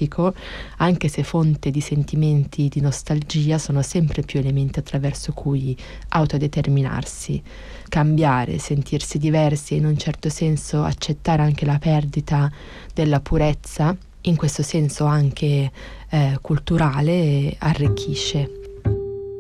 identico, anche se fonte di sentimenti di nostalgia, sono sempre più elementi attraverso cui autodeterminarsi, cambiare, sentirsi diversi e in un certo senso accettare anche la perdita della purezza, in questo senso anche culturale, arricchisce.